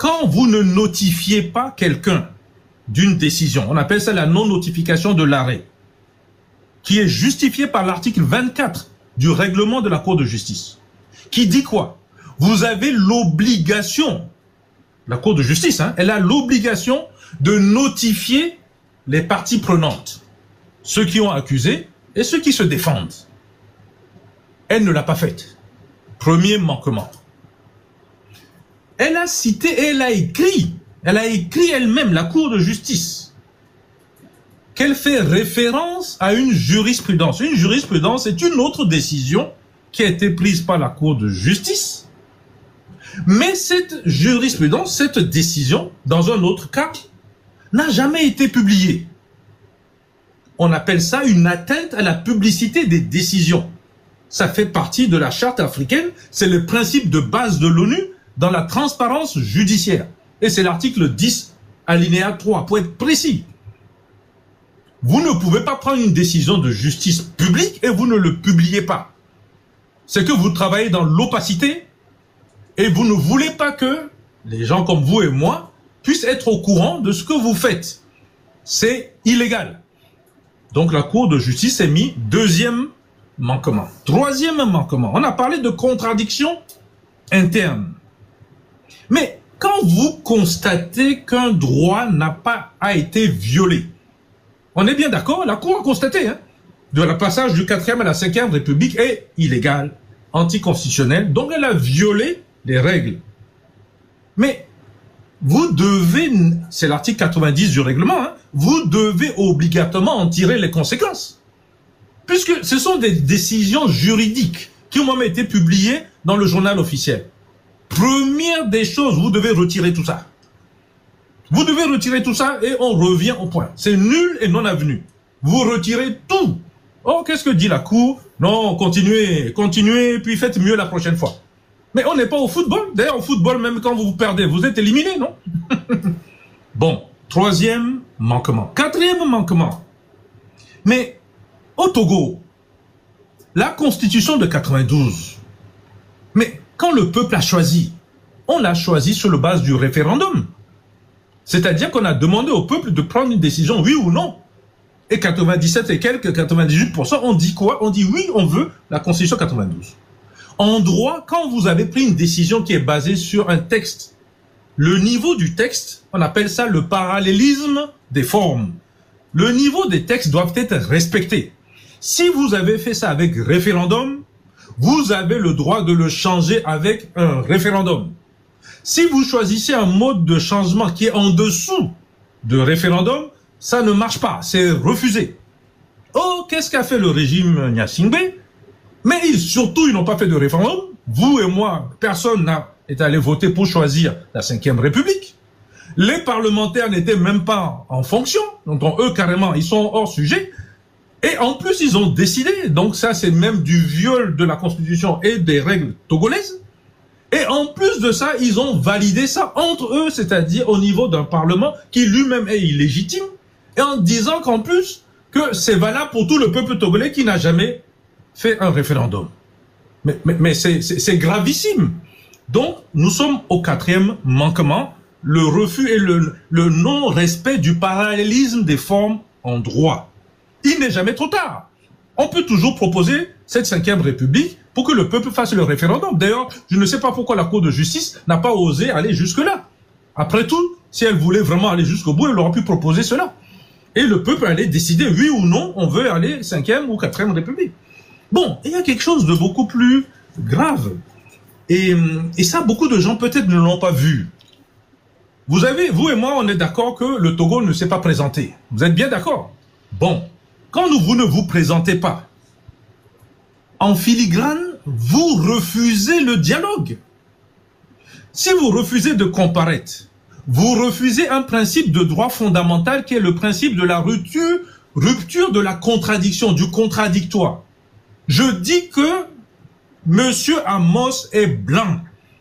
quand vous ne notifiez pas quelqu'un d'une décision, on appelle ça la non-notification de l'arrêt, qui est justifiée par l'article 24 du règlement de la Cour de justice, qui dit quoi? Vous avez l'obligation, la Cour de justice, elle a l'obligation de notifier les parties prenantes, ceux qui ont accusé et ceux qui se défendent. Elle ne l'a pas faite. Premier manquement. Elle a cité et elle a écrit elle-même, la Cour de justice, qu'elle fait référence à une jurisprudence. Une jurisprudence est une autre décision qui a été prise par la Cour de justice, mais cette jurisprudence, cette décision, dans un autre cas, n'a jamais été publiée. On appelle ça une atteinte à la publicité des décisions. Ça fait partie de la charte africaine, c'est le principe de base de l'ONU dans la transparence judiciaire. Et c'est l'article 10, alinéa 3, pour être précis. Vous ne pouvez pas prendre une décision de justice publique et vous ne le publiez pas. C'est que vous travaillez dans l'opacité et vous ne voulez pas que les gens comme vous et moi puissent être au courant de ce que vous faites. C'est illégal. Donc la Cour de justice a mis deuxième manquement. Troisième manquement, on a parlé de contradiction interne. Mais quand vous constatez qu'un droit n'a pas été violé, on est bien d'accord, la Cour a constaté, de la passage du 4e à la 5e République est illégal, anticonstitutionnel, donc elle a violé les règles. Mais vous devez, c'est l'article 90 du règlement, vous devez obligatoirement en tirer les conséquences. Puisque ce sont des décisions juridiques qui ont même été publiées dans le journal officiel. Première des choses, vous devez retirer tout ça. Vous devez retirer tout ça et on revient au point. C'est nul et non avenu. Vous retirez tout. Oh, qu'est-ce que dit la Cour? Non, continuez, puis faites mieux la prochaine fois. Mais on n'est pas au football. D'ailleurs, au football, même quand vous perdez, vous êtes éliminé, non? Bon, troisième manquement. Quatrième manquement. Mais au Togo, la constitution de 92, mais quand le peuple a choisi, on l'a choisi sur la base du référendum. C'est-à-dire qu'on a demandé au peuple de prendre une décision, oui ou non. Et 97 et quelques, 98%, on dit quoi? On dit oui, on veut la constitution 92. En droit, quand vous avez pris une décision qui est basée sur un texte, le niveau du texte, on appelle ça le parallélisme des formes. Le niveau des textes doivent être respectés. Si vous avez fait ça avec référendum, vous avez le droit de le changer avec un référendum. Si vous choisissez un mode de changement qui est en dessous de référendum, ça ne marche pas, c'est refusé. Oh, qu'est-ce qu'a fait le régime Gnassingbé? Mais surtout, ils n'ont pas fait de référendum. Vous et moi, personne n'a été allé voter pour choisir la 5e République. Les parlementaires n'étaient même pas en fonction. Donc eux, carrément, ils sont hors sujet. Et en plus, ils ont décidé. Donc ça, c'est même du viol de la Constitution et des règles togolaises. Et en plus de ça, ils ont validé ça entre eux, c'est-à-dire au niveau d'un parlement qui lui-même est illégitime. Et en disant qu'en plus, que c'est valable pour tout le peuple togolais qui n'a jamais fait un référendum. Mais c'est gravissime. Donc, nous sommes au quatrième manquement, le refus et le non-respect du parallélisme des formes en droit. Il n'est jamais trop tard. On peut toujours proposer cette 5e République pour que le peuple fasse le référendum. D'ailleurs, je ne sais pas pourquoi la Cour de justice n'a pas osé aller jusque-là. Après tout, si elle voulait vraiment aller jusqu'au bout, elle aurait pu proposer cela. Et le peuple allait décider, oui ou non, on veut aller 5e ou 4e République. Bon, il y a quelque chose de beaucoup plus grave. Et ça, beaucoup de gens peut-être ne l'ont pas vu. Vous et moi, on est d'accord que le Togo ne s'est pas présenté. Vous êtes bien d'accord? Bon, quand vous ne vous présentez pas, en filigrane, vous refusez le dialogue. Si vous refusez de comparaître, vous refusez un principe de droit fondamental qui est le principe de la rupture de la contradiction, du contradictoire. Je dis que Monsieur Amos est blanc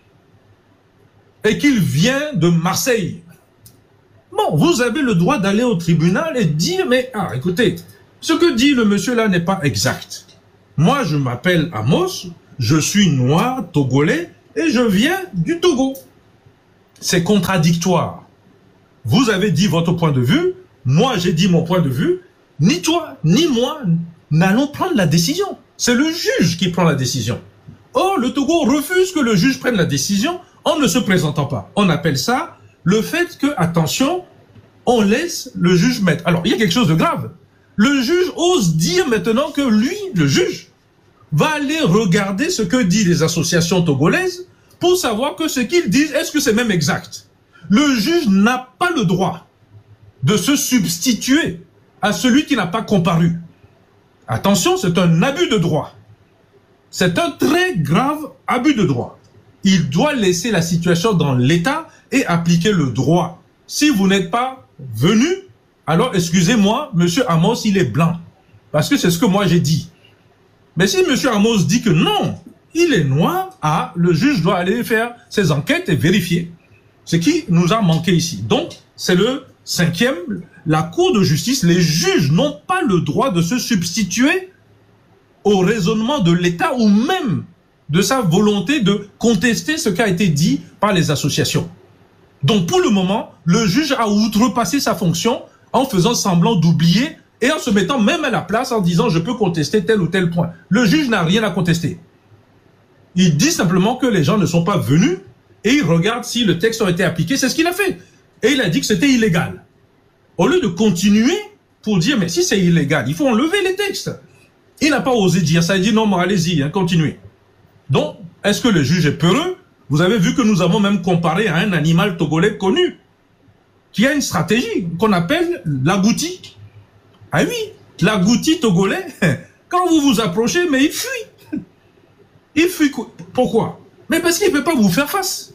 et qu'il vient de Marseille. Bon, vous avez le droit d'aller au tribunal et dire, mais écoutez, ce que dit le monsieur là n'est pas exact. Moi, je m'appelle Amos, je suis noir, togolais, et je viens du Togo. C'est contradictoire. Vous avez dit votre point de vue, moi j'ai dit mon point de vue, ni toi, ni moi n'allons prendre la décision. C'est le juge qui prend la décision. Or, le Togo refuse que le juge prenne la décision en ne se présentant pas. On appelle ça le fait que, attention, on laisse le juge mettre. Alors, il y a quelque chose de grave. Le juge ose dire maintenant que lui, le juge, va aller regarder ce que disent les associations togolaises pour savoir que ce qu'ils disent, est-ce que c'est même exact? Le juge n'a pas le droit de se substituer à celui qui n'a pas comparu. Attention, c'est un abus de droit. C'est un très grave abus de droit. Il doit laisser la situation dans l'état et appliquer le droit. Si vous n'êtes pas venu, alors excusez-moi, monsieur Amos, il est blanc. Parce que c'est ce que moi j'ai dit. Mais si monsieur Amos dit que non, il est noir, le juge doit aller faire ses enquêtes et vérifier. Ce qui nous a manqué ici. Donc, c'est le 5e, la Cour de justice, les juges n'ont pas le droit de se substituer au raisonnement de l'État ou même de sa volonté de contester ce qui a été dit par les associations. Donc, pour le moment, le juge a outrepassé sa fonction en faisant semblant d'oublier et en se mettant même à la place en disant « je peux contester tel ou tel point ». Le juge n'a rien à contester. Il dit simplement que les gens ne sont pas venus et il regarde si le texte a été appliqué. C'est ce qu'il a fait. Et il a dit que c'était illégal. Au lieu de continuer pour dire, mais si c'est illégal, il faut enlever les textes. Il n'a pas osé dire ça. Il dit, non, mais allez-y, continuez. Donc, est-ce que le juge est peureux? Vous avez vu que nous avons même comparé à un animal togolais connu, qui a une stratégie qu'on appelle l'agouti. Ah oui, l'agouti togolais, quand vous vous approchez, mais il fuit. Il fuit. Pourquoi? Mais parce qu'il ne peut pas vous faire face.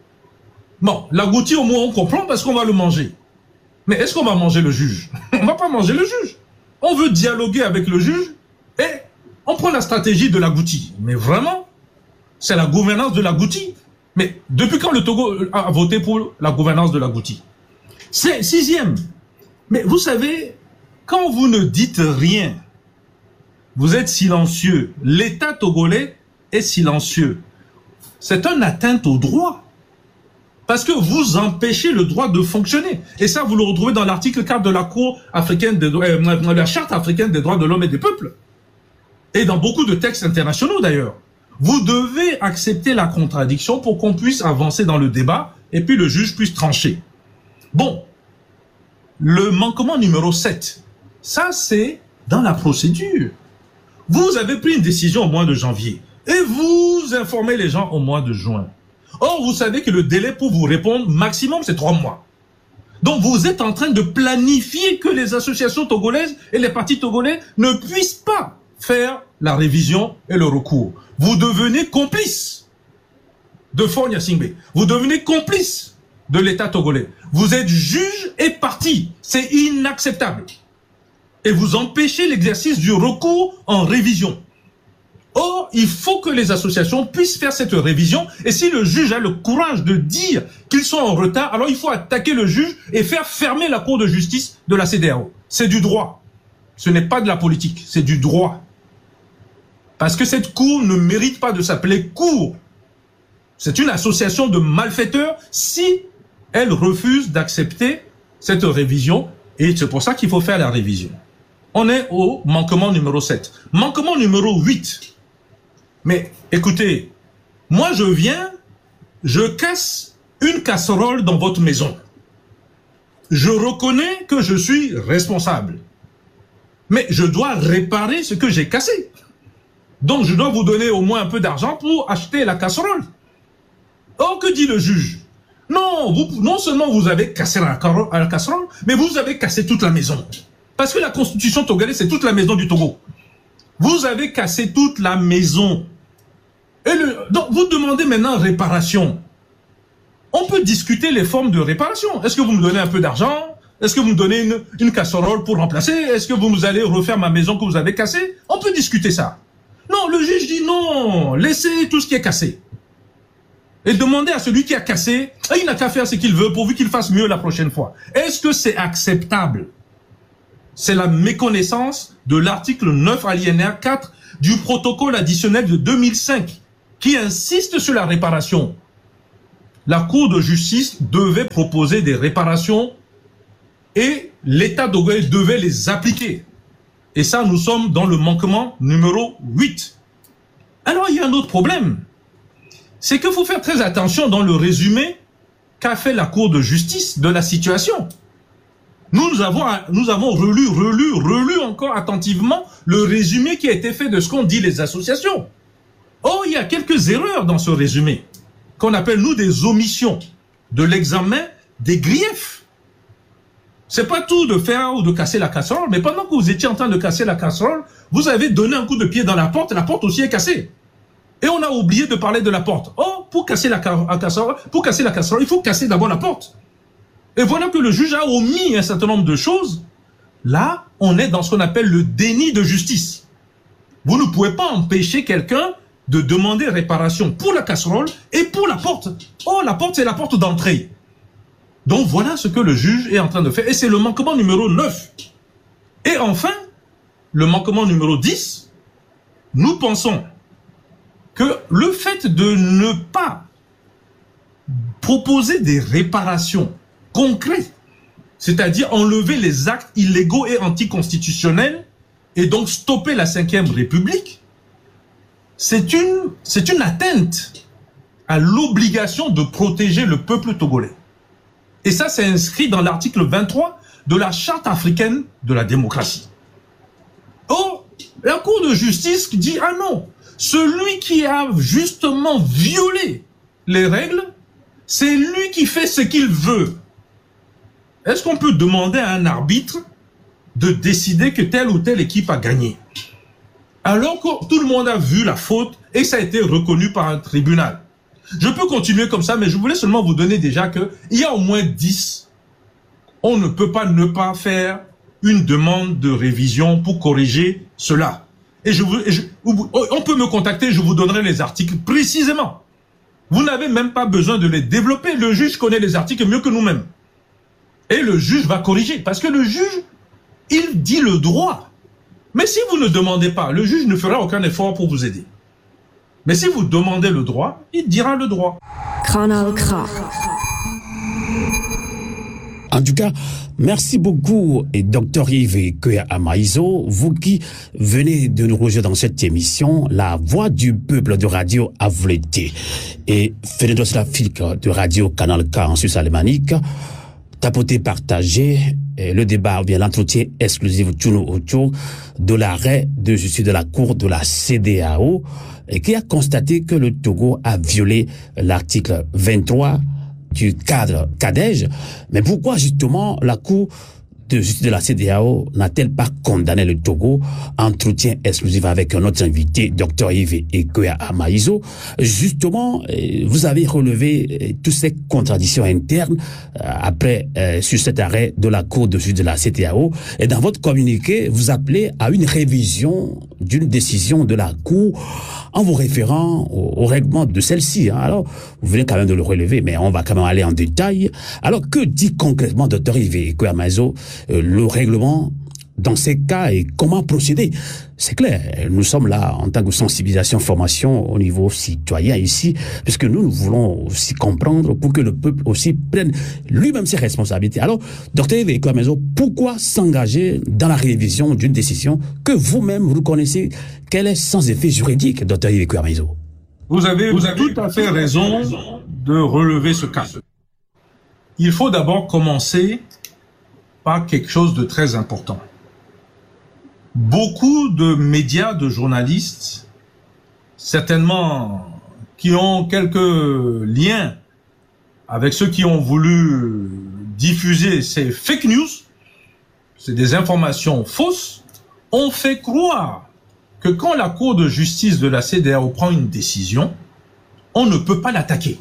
Bon, l'agouti, au moins, on comprend parce qu'on va le manger. Mais est-ce qu'on va manger le juge? On ne va pas manger le juge. On veut dialoguer avec le juge et on prend la stratégie de l'agouti. Mais vraiment, c'est la gouvernance de l'agouti. Mais depuis quand le Togo a voté pour la gouvernance de l'agouti? C'est 6e. Mais vous savez, quand vous ne dites rien, vous êtes silencieux. L'État togolais est silencieux. C'est une atteinte au droit. Parce que vous empêchez le droit de fonctionner. Et ça, vous le retrouvez dans l'article 4 de la Cour africaine de la Charte africaine des droits de l'homme et des peuples. Et dans beaucoup de textes internationaux d'ailleurs. Vous devez accepter la contradiction pour qu'on puisse avancer dans le débat et puis le juge puisse trancher. Bon, le manquement numéro 7, ça c'est dans la procédure. Vous avez pris une décision au mois de janvier et vous informez les gens au mois de juin. Or, vous savez que le délai pour vous répondre maximum, c'est 3 mois. Donc, vous êtes en train de planifier que les associations togolaises et les partis togolais ne puissent pas faire la révision et le recours. Vous devenez complice de Faure Gnassingbé. Vous devenez complice de l'État togolais. Vous êtes juge et parti. C'est inacceptable. Et vous empêchez l'exercice du recours en révision. Or, il faut que les associations puissent faire cette révision. Et si le juge a le courage de dire qu'ils sont en retard, alors il faut attaquer le juge et faire fermer la Cour de justice de la CEDEAO. C'est du droit. Ce n'est pas de la politique, c'est du droit. Parce que cette Cour ne mérite pas de s'appeler Cour. C'est une association de malfaiteurs si elle refuse d'accepter cette révision. Et c'est pour ça qu'il faut faire la révision. On est au manquement numéro 7. Manquement numéro 8. Mais écoutez, moi je viens, je casse une casserole dans votre maison. Je reconnais que je suis responsable. Mais je dois réparer ce que j'ai cassé. Donc je dois vous donner au moins un peu d'argent pour acheter la casserole. Or, que dit le juge? Non, non seulement vous avez cassé la casserole, mais vous avez cassé toute la maison. Parce que la constitution togolaise, c'est toute la maison du Togo. Vous avez cassé toute la maison. Donc, vous demandez maintenant réparation. On peut discuter les formes de réparation. Est-ce que vous me donnez un peu d'argent? Est-ce que vous me donnez une casserole pour remplacer? Est-ce que vous allez refaire ma maison que vous avez cassée? On peut discuter ça. Non, le juge dit non, laissez tout ce qui est cassé. Et demandez à celui qui a cassé, il n'a qu'à faire ce qu'il veut pourvu qu'il fasse mieux la prochaine fois. Est-ce que c'est acceptable? C'est la méconnaissance de l'article 9 alinéa 4 du protocole additionnel de 2005 qui insiste sur la réparation. la Cour de justice devait proposer des réparations et l'État togolais devait les appliquer. Et ça, nous sommes dans le manquement numéro 8. Alors, il y a un autre problème. C'est qu'il faut faire très attention dans le résumé qu'a fait la Cour de justice de la situation. Nous avons relu encore attentivement le résumé qui a été fait de ce qu'ont dit les associations. Oh, il y a quelques erreurs dans ce résumé, qu'on appelle, nous, des omissions de l'examen des griefs. C'est pas tout de faire ou de casser la casserole, mais pendant que vous étiez en train de casser la casserole, vous avez donné un coup de pied dans la porte aussi est cassée. Et on a oublié de parler de la porte. Oh, pour casser la casserole, il faut casser d'abord la porte. Et voilà que le juge a omis un certain nombre de choses. Là, on est dans ce qu'on appelle le déni de justice. Vous ne pouvez pas empêcher quelqu'un de demander réparation pour la casserole et pour la porte. Oh, la porte, c'est la porte d'entrée. Donc voilà ce que le juge est en train de faire. Et c'est le manquement numéro 9. Et enfin, le manquement numéro 10, nous pensons que le fait de ne pas proposer des réparations concrètes, c'est-à-dire enlever les actes illégaux et anticonstitutionnels, et donc stopper la 5e République, c'est une atteinte à l'obligation de protéger le peuple togolais. Et ça, c'est inscrit dans l'article 23 de la Charte africaine de la démocratie. Or, la Cour de justice dit, ah non, celui qui a justement violé les règles, c'est lui qui fait ce qu'il veut. Est-ce qu'on peut demander à un arbitre de décider que telle ou telle équipe a gagné? Alors que tout le monde a vu la faute et ça a été reconnu par un tribunal. Je peux continuer comme ça, mais je voulais seulement vous donner déjà qu'il y a au moins 10. On ne peut pas ne pas faire une demande de révision pour corriger cela. Et on peut me contacter, je vous donnerai les articles précisément. Vous n'avez même pas besoin de les développer. Le juge connaît les articles mieux que nous-mêmes. Et le juge va corriger. Parce que le juge, il dit le droit. Mais si vous ne demandez pas, le juge ne fera aucun effort pour vous aider. Mais si vous demandez le droit, il dira le droit. Kanal K. En tout cas, merci beaucoup, Dr Yves Kuya Amaïso, vous qui venez de nous rejoindre dans cette émission, La Voix du Peuple de Radio Avleté et Fédération Afrique de Radio Canal K en Suisse alémanique. Tapoter, partager le débat, bien l'entretien exclusif tourne autour de l'arrêt de justice de la Cour de la CEDEAO qui a constaté que le Togo a violé l'article 23 du cadre CADEJ. Mais pourquoi justement la Cour de justice de la CEDEAO n'a-t-elle pas condamné le Togo? Entretien exclusif avec notre invité, Dr Yves Kuya Amaïso. Justement, vous avez relevé toutes ces contradictions internes après sur cet arrêt de la Cour de justice de la CEDEAO. Et dans votre communiqué, vous appelez à une révision d'une décision de la Cour en vous référant au règlement de celle-ci. Alors, vous venez quand même de le relever, mais on va quand même aller en détail. Alors, que dit concrètement Dr Yves Kuya Amaïso le règlement dans ces cas et comment procéder? C'est clair, nous sommes là en tant que sensibilisation, formation au niveau citoyen ici, puisque nous voulons aussi comprendre pour que le peuple aussi prenne lui-même ses responsabilités. Alors, Dr Yves Kuya Amaïso, pourquoi s'engager dans la révision d'une décision que vous-même vous connaissez qu'elle est sans effet juridique, Dr Yves Kuya Amaïso? Vous avez tout à fait raison de relever ce cas. Il faut d'abord commencer par quelque chose de très important. Beaucoup de médias, de journalistes, certainement qui ont quelques liens avec ceux qui ont voulu diffuser ces fake news, c'est des informations fausses, ont fait croire que quand la Cour de justice de la CEDEAO prend une décision, on ne peut pas l'attaquer.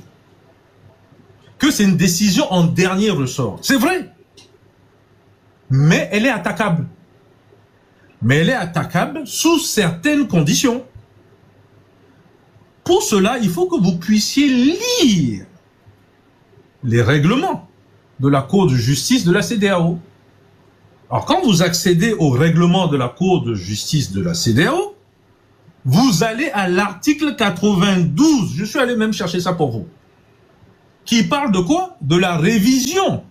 Que c'est une décision en dernier ressort. C'est vrai. Mais elle est attaquable. Mais elle est attaquable sous certaines conditions. Pour cela, il faut que vous puissiez lire les règlements de la Cour de justice de la CEDEAO. Alors, quand vous accédez au règlement de la Cour de justice de la CEDEAO, vous allez à l'article 92. Je suis allé même chercher ça pour vous. qui parle de quoi? De la révision.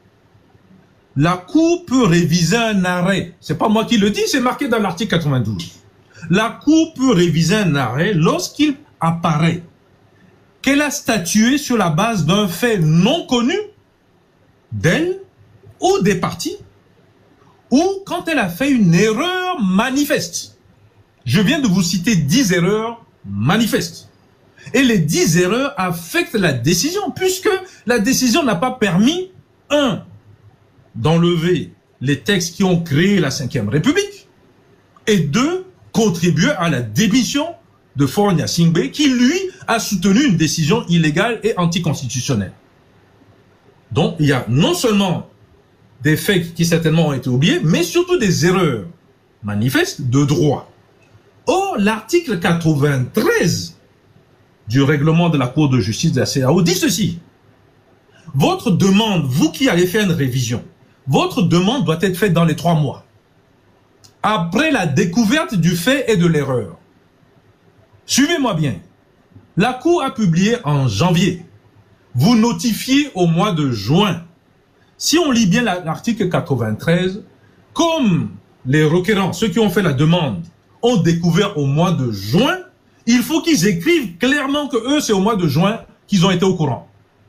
La Cour peut réviser un arrêt. C'est pas moi qui le dis, c'est marqué dans l'article 92. La Cour peut réviser un arrêt lorsqu'il apparaît qu'elle a statué sur la base d'un fait non connu d'elle ou des parties, ou quand elle a fait une erreur manifeste. Je viens de vous citer 10 erreurs manifestes. Et les 10 erreurs affectent la décision, puisque la décision n'a pas permis, 1, d'enlever les textes qui ont créé la Ve République, et 2, contribuer à la démission de Faure Gnassingbé, qui, lui, a soutenu une décision illégale et anticonstitutionnelle. Donc, il y a non seulement des faits qui certainement ont été oubliés, mais surtout des erreurs manifestes de droit. Or, l'article 93 du règlement de la Cour de justice de la CEDEAO dit ceci. Votre demande, vous qui allez faire une révision, votre demande doit être faite dans les 3 mois. Après la découverte du fait et de l'erreur. Suivez-moi bien. La Cour a publié en janvier. Vous notifiez au mois de juin. Si on lit bien l'article 93, comme les requérants, ceux qui ont fait la demande, ont découvert au mois de juin, il faut qu'ils écrivent clairement que eux, c'est au mois de juin qu'ils ont été au courant.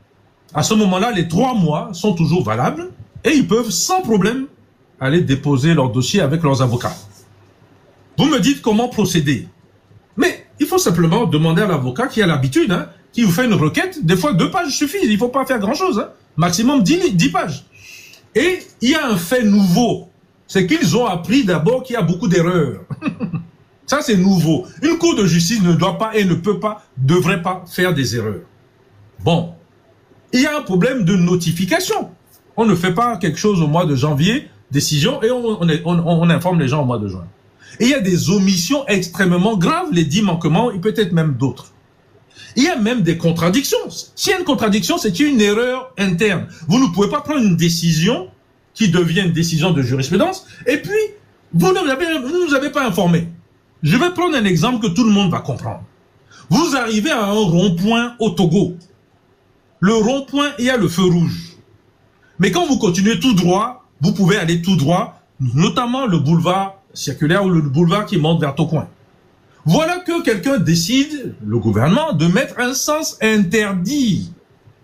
À ce moment-là, les 3 mois sont toujours valables et ils peuvent sans problème aller déposer leur dossier avec leurs avocats. Vous me dites comment procéder. Mais il faut simplement demander à l'avocat qui a l'habitude, qui vous fait une requête. Des fois, 2 pages suffisent. Il ne faut pas faire grand-chose. Maximum 10 pages. Et il y a un fait nouveau. C'est qu'ils ont appris d'abord qu'il y a beaucoup d'erreurs. Ça, c'est nouveau. Une cour de justice ne doit pas et ne peut pas, devrait pas faire des erreurs. Bon. Il y a un problème de notification. On ne fait pas quelque chose au mois de janvier, décision, et on informe les gens au mois de juin. Et il y a des omissions extrêmement graves, les 10 manquements, et peut-être même d'autres. Il y a même des contradictions. S'il y a une contradiction, c'est une erreur interne. Vous ne pouvez pas prendre une décision qui devient une décision de jurisprudence, et puis, vous ne nous avez pas informé. Je vais prendre un exemple que tout le monde va comprendre. Vous arrivez à un rond-point au Togo. Le rond-point, il y a le feu rouge. Mais quand vous continuez tout droit, vous pouvez aller tout droit, notamment le boulevard circulaire ou le boulevard qui monte vers Tocoin. Voilà que quelqu'un décide, le gouvernement, de mettre un sens interdit.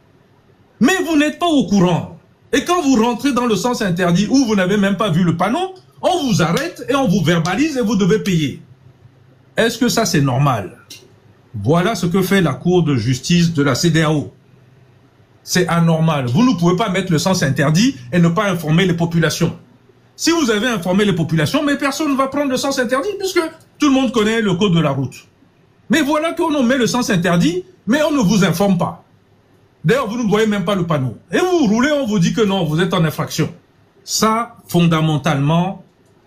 Mais vous n'êtes pas au courant. Et quand vous rentrez dans le sens interdit où vous n'avez même pas vu le panneau, on vous arrête et on vous verbalise et vous devez payer. Est-ce que ça c'est normal? Voilà ce que fait la Cour de justice de la CEDEAO. C'est anormal. Vous ne pouvez pas mettre le sens interdit et ne pas informer les populations. Si vous avez informé les populations, mais personne ne va prendre le sens interdit puisque tout le monde connaît le code de la route. Mais voilà qu'on met le sens interdit, mais on ne vous informe pas. D'ailleurs, vous ne voyez même pas le panneau. Et vous roulez, on vous dit que non, vous êtes en infraction. Ça, fondamentalement,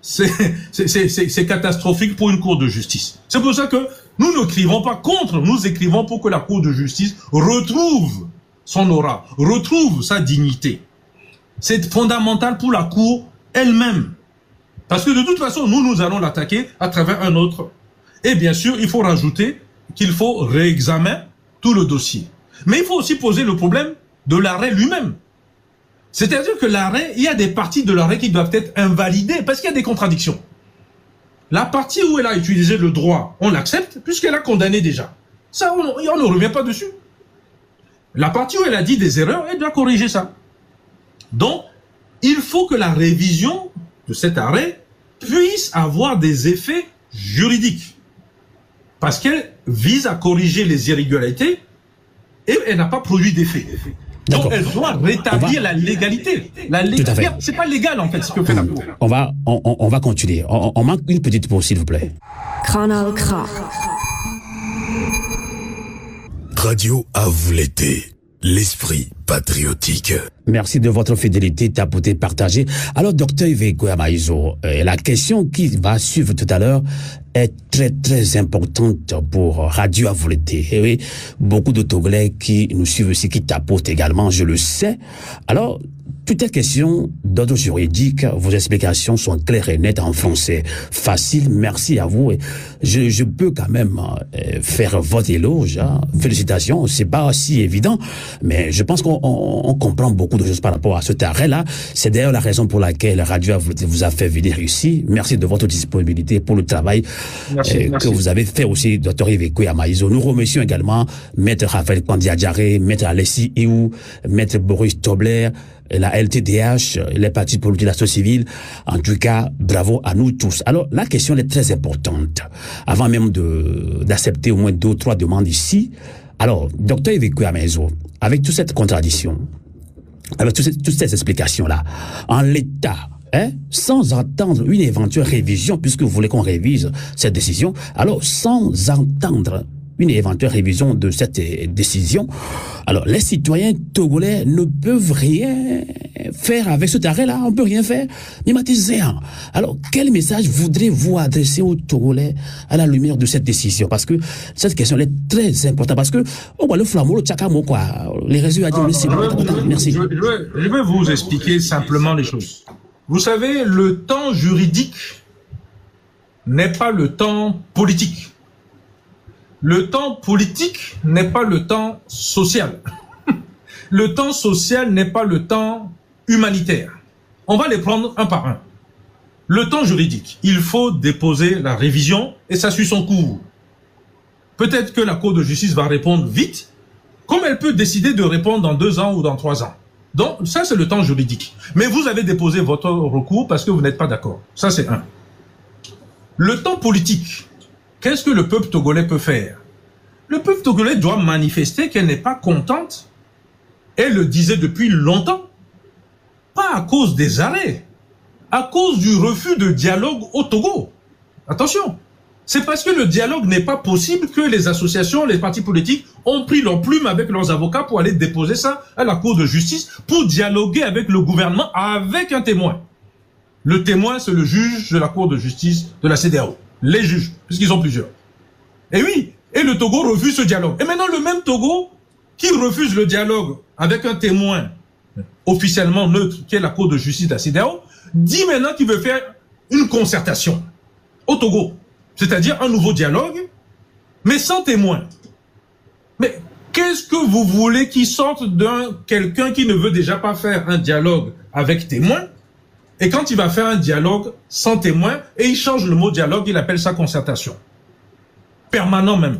c'est catastrophique pour une cour de justice. C'est pour ça que nous n'écrivons pas contre, nous écrivons pour que la cour de justice retrouve son aura, retrouve sa dignité. C'est fondamental pour la cour elle-même. Parce que de toute façon, nous allons l'attaquer à travers un autre. Et bien sûr, il faut rajouter qu'il faut réexaminer tout le dossier. Mais il faut aussi poser le problème de l'arrêt lui-même. C'est-à-dire que l'arrêt, il y a des parties de l'arrêt qui doivent être invalidées parce qu'il y a des contradictions. La partie où elle a utilisé le droit, on l'accepte puisqu'elle a condamné déjà. Ça, on ne revient pas dessus. La partie où elle a dit des erreurs, elle doit corriger ça. Donc, il faut que la révision de cet arrêt puisse avoir des effets juridiques. Parce qu'elle vise à corriger les irrégularités et elle n'a pas produit d'effet. Donc elle doit rétablir la légalité. La légalité, c'est pas légal en fait ce que fait la Cour. On va continuer. On manque une petite pause s'il vous plaît. Canal K. Radio à vous l'été. L'esprit patriotique. Merci de votre fidélité, tapoté, partagé. Alors, docteur Yves Koya-Maïso, la question qui va suivre tout à l'heure est très, très importante pour Radio Avouleté. Et oui, beaucoup de Togolais qui nous suivent aussi, qui tapotent également, je le sais. Alors, toutes les questions d'ordre juridique, vos explications sont claires et nettes en français. Facile, merci à vous. Je peux quand même faire votre éloge. Hein. Félicitations, c'est pas si évident, mais je pense qu'on comprend beaucoup de choses par rapport à cet arrêt-là. C'est d'ailleurs la raison pour laquelle Radio vous a fait venir ici. Merci de votre disponibilité pour le travail que vous avez fait aussi, Dr Yves Koya-Maïso. Nous remercions également Maître Raphaël Kandiadjaré, Maître Alessi Iou, Maître Boris Tobler, la LTDH, les partis politiques, la société civile. En tout cas, bravo à nous tous. Alors, la question est très importante. Avant même d'accepter au moins 2 ou 3 demandes ici. Alors, docteur Yves Koya-Maïso, avec toute cette contradiction, avec toutes ces explications-là, en l'état, sans attendre une éventuelle révision, puisque vous voulez qu'on révise cette décision, alors sans entendre une éventuelle révision de cette décision, alors les citoyens togolais ne peuvent rien faire avec cet arrêt-là, on ne peut rien faire. Alors, quel message voudrez-vous adresser aux Togolais à la lumière de cette décision? Parce que cette question est très importante, parce que on voit le flambeau, le tchakamo, quoi. Les réseaux à dire, merci. Je vais vous expliquer simplement les choses. Vous savez, le temps juridique n'est pas le temps politique. Le temps politique n'est pas le temps social. Le temps social n'est pas le temps humanitaire. On va les prendre un par un. Le temps juridique, il faut déposer la révision et ça suit son cours. Peut-être que la Cour de justice va répondre vite, comme elle peut décider de répondre dans 2 ans ou dans 3 ans. Donc, ça, c'est le temps juridique. Mais vous avez déposé votre recours parce que vous n'êtes pas d'accord. Ça, c'est un. Le temps politique, qu'est-ce que le peuple togolais peut faire? Le peuple togolais doit manifester qu'elle n'est pas contente. Elle le disait depuis longtemps. Pas à cause des arrêts, à cause du refus de dialogue au Togo. Attention, c'est parce que le dialogue n'est pas possible que les associations, les partis politiques ont pris leur plume avec leurs avocats pour aller déposer ça à la Cour de justice pour dialoguer avec le gouvernement avec un témoin. Le témoin, c'est le juge de la Cour de justice de la CEDEAO. Les juges, puisqu'ils sont plusieurs. Et oui, et le Togo refuse ce dialogue. Et maintenant, le même Togo qui refuse le dialogue avec un témoin officiellement neutre, qui est la Cour de justice de la CEDEAO, dit maintenant qu'il veut faire une concertation au Togo. C'est-à-dire un nouveau dialogue, mais sans témoin. Mais qu'est-ce que vous voulez qu'il sorte d'un quelqu'un qui ne veut déjà pas faire un dialogue avec témoin? Et quand il va faire un dialogue sans témoin, et il change le mot dialogue, il appelle ça concertation. Permanent même.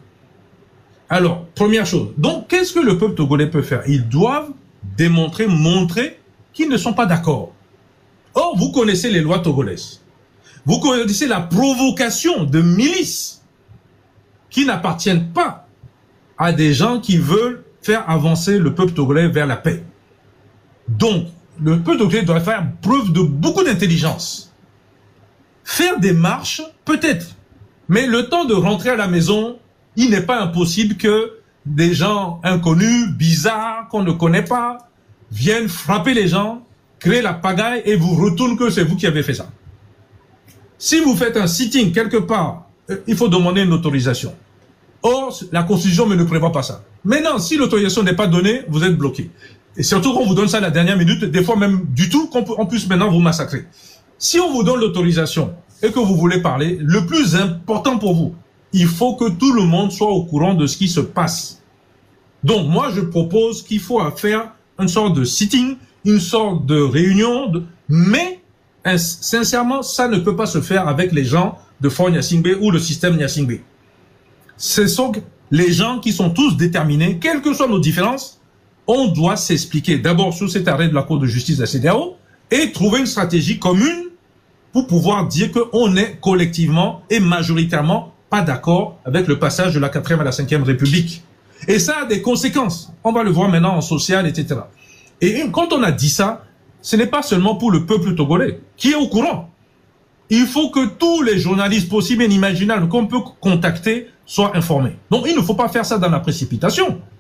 Alors, première chose. Donc, qu'est-ce que le peuple togolais peut faire? Ils doivent démontrer, montrer qu'ils ne sont pas d'accord. Or, vous connaissez les lois togolaises. Vous connaissez la provocation de milices qui n'appartiennent pas à des gens qui veulent faire avancer le peuple togolais vers la paix. Donc, le peuple togolais doit faire preuve de beaucoup d'intelligence. Faire des marches, peut-être. Mais le temps de rentrer à la maison, il n'est pas impossible que des gens inconnus, bizarres, qu'on ne connaît pas, viennent frapper les gens, créer la pagaille et vous retournent que c'est vous qui avez fait ça. Si vous faites un sitting quelque part, il faut demander une autorisation. Or, la Constitution ne prévoit pas ça. Maintenant, si l'autorisation n'est pas donnée, vous êtes bloqué. Et surtout qu'on vous donne ça à la dernière minute, des fois même du tout, qu'on puisse maintenant vous massacrer. Si on vous donne l'autorisation et que vous voulez parler, le plus important pour vous, il faut que tout le monde soit au courant de ce qui se passe. Donc, moi, je propose qu'il faut faire une sorte de sitting, une sorte de réunion, mais sincèrement, ça ne peut pas se faire avec les gens de Fort Gnassingbé ou le système Gnassingbé. Ce sont les gens qui sont tous déterminés, quelles que soient nos différences, on doit s'expliquer d'abord sur cet arrêt de la Cour de justice de la CEDEAO et trouver une stratégie commune pour pouvoir dire qu'on est collectivement et majoritairement pas d'accord avec le passage de la 4e à la 5e République. Et ça a des conséquences. On va le voir maintenant en social, etc. Et quand on a dit ça, ce n'est pas seulement pour le peuple togolais qui est au courant. Il faut que tous les journalistes possibles et inimaginables qu'on peut contacter soient informés. Donc il ne faut pas faire ça dans la précipitation.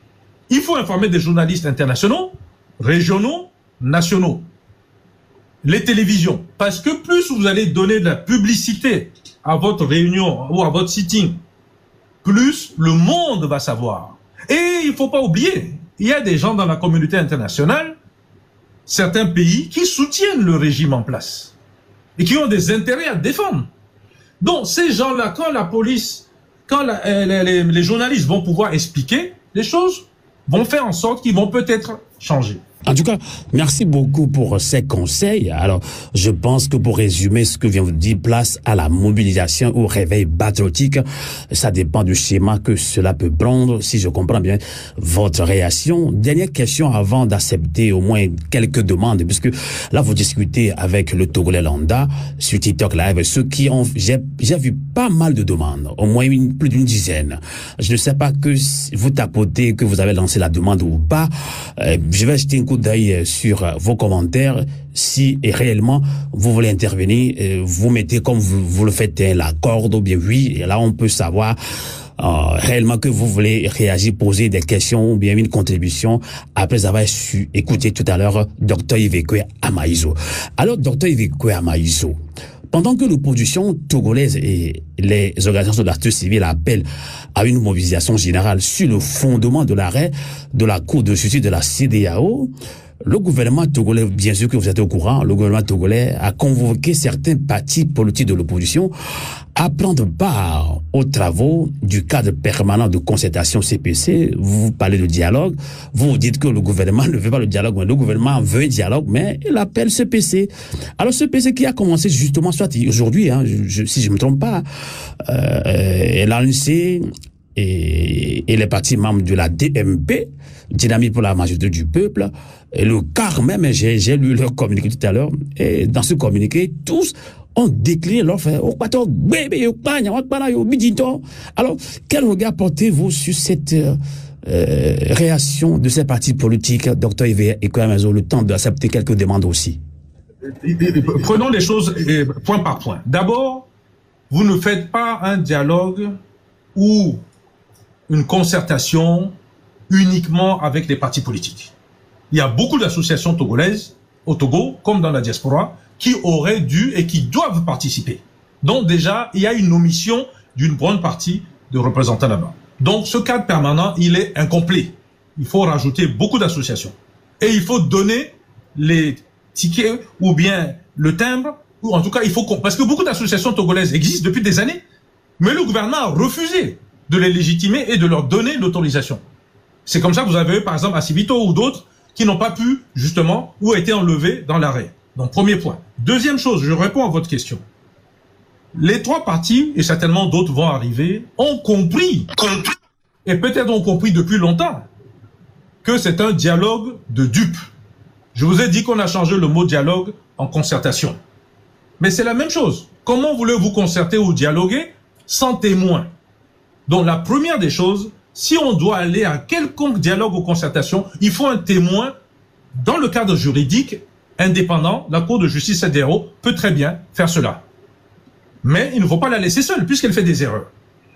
Il faut informer des journalistes internationaux, régionaux, nationaux, les télévisions. Parce que plus vous allez donner de la publicité à votre réunion ou à votre sitting, plus le monde va savoir. Et il ne faut pas oublier, il y a des gens dans la communauté internationale, certains pays qui soutiennent le régime en place et qui ont des intérêts à défendre. Donc ces gens-là, quand la police, quand les journalistes vont pouvoir expliquer, les choses vont faire en sorte qu'ils vont peut-être changer. En tout cas, merci beaucoup pour ces conseils. Alors, je pense que pour résumer ce que vient vous dire, place à la mobilisation, au réveil patriotique. Ça dépend du schéma que cela peut prendre, si je comprends bien votre réaction. Dernière question avant d'accepter au moins quelques demandes, puisque là, vous discutez avec le Togolais Lambda sur TikTok Live, ceux qui ont, j'ai vu pas mal de demandes, au moins plus d'une dizaine. Je ne sais pas que vous tapotez, que vous avez lancé la demande ou pas. Je vais jeter un coup d'œil sur vos commentaires. Si réellement vous voulez intervenir, vous mettez comme vous le faites la corde ou bien oui, et là on peut savoir réellement que vous voulez réagir, poser des questions ou bien une contribution après avoir écouté tout à l'heure Dr Yves Ekoé Amaïso. Alors Dr Yves Ekoé Amaïso, pendant que l'opposition togolaise et les organisations de la société civile appellent à une mobilisation générale sur le fondement de l'arrêt de la Cour de justice de la CEDEAO, le gouvernement togolais, bien sûr que vous êtes au courant, le gouvernement togolais a convoqué certains partis politiques de l'opposition à prendre part aux travaux du cadre permanent de concertation CPC. Vous parlez de dialogue, vous dites que le gouvernement ne veut pas le dialogue, mais le gouvernement veut un dialogue, mais il appelle CPC. Alors CPC qui a commencé justement, soit aujourd'hui, si je ne me trompe pas, l'ANC et les partis membres de la DMP, Dynamique pour la majorité du peuple, et le CAR même, j'ai lu leur communiqué tout à l'heure, et dans ce communiqué, tous ont décliné leur fait. Alors, quel regard portez-vous sur cette réaction de ces partis politiques, Dr Yves Ekoé Amaïso, le temps d'accepter quelques demandes aussi? Prenons les choses point par point. D'abord, vous ne faites pas un dialogue ou une concertation uniquement avec les partis politiques. Il y a beaucoup d'associations togolaises, au Togo, comme dans la diaspora, qui auraient dû et qui doivent participer. Donc déjà, il y a une omission d'une bonne partie de représentants là-bas. Donc ce cadre permanent, il est incomplet. Il faut rajouter beaucoup d'associations. Et il faut donner les tickets ou bien le timbre, ou en tout cas, il faut parce que beaucoup d'associations togolaises existent depuis des années, mais le gouvernement a refusé de les légitimer et de leur donner l'autorisation. C'est comme ça que vous avez eu, par exemple, Assibito ou d'autres qui n'ont pas pu, justement, ou été enlevés dans l'arrêt. Donc, premier point. Deuxième chose, je réponds à votre question. Les trois partis, et certainement d'autres vont arriver, ont compris, et peut-être ont compris depuis longtemps, que c'est un dialogue de dupes. Je vous ai dit qu'on a changé le mot dialogue en concertation. Mais c'est la même chose. Comment voulez-vous concerter ou dialoguer sans témoin? Donc, la première des choses, si on doit aller à quelconque dialogue ou concertation, il faut un témoin dans le cadre juridique indépendant. La Cour de justice CEDEAO peut très bien faire cela. Mais il ne faut pas la laisser seule puisqu'elle fait des erreurs.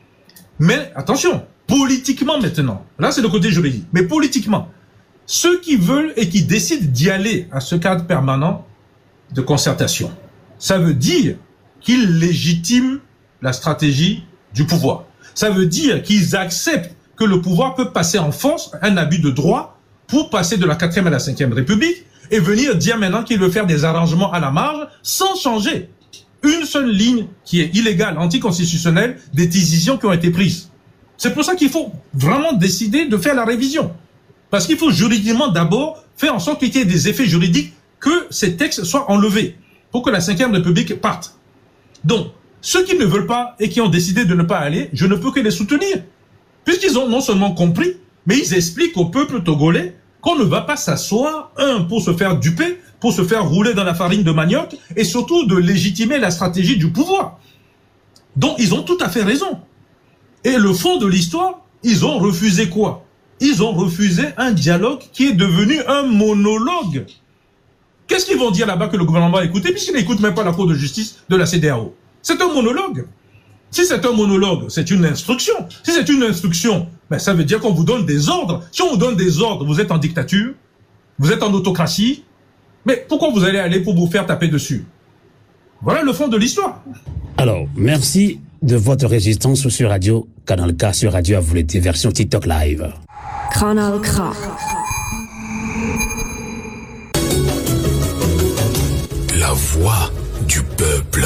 Mais attention, politiquement maintenant, là c'est le côté juridique, mais politiquement, ceux qui veulent et qui décident d'y aller à ce cadre permanent de concertation, ça veut dire qu'ils légitiment la stratégie du pouvoir. Ça veut dire qu'ils acceptent que le pouvoir peut passer en force un abus de droit pour passer de la 4e à la 5e République et venir dire maintenant qu'il veut faire des arrangements à la marge sans changer une seule ligne qui est illégale, anticonstitutionnelle, des décisions qui ont été prises. C'est pour ça qu'il faut vraiment décider de faire la révision. Parce qu'il faut juridiquement d'abord faire en sorte qu'il y ait des effets juridiques, que ces textes soient enlevés pour que la 5e République parte. Donc, ceux qui ne veulent pas et qui ont décidé de ne pas aller, je ne peux que les soutenir. Puisqu'ils ont non seulement compris, mais ils expliquent au peuple togolais qu'on ne va pas s'asseoir, pour se faire duper, pour se faire rouler dans la farine de manioc, et surtout de légitimer la stratégie du pouvoir. Donc ils ont tout à fait raison. Et le fond de l'histoire, ils ont refusé quoi? Ils ont refusé un dialogue qui est devenu un monologue. Qu'est-ce qu'ils vont dire là-bas que le gouvernement a écouté, puisqu'ils n'écoutent même pas la Cour de justice de la CEDEAO? C'est un monologue. Si c'est un monologue, c'est une instruction. Si c'est une instruction, ben, ça veut dire qu'on vous donne des ordres. Si on vous donne des ordres, vous êtes en dictature, vous êtes en autocratie, mais pourquoi vous allez aller pour vous faire taper dessus? Voilà le fond de l'histoire. Alors, merci de votre résistance sur Radio Canal K, sur Radio Avouleté, version TikTok Live. Canal K. La voix du peuple.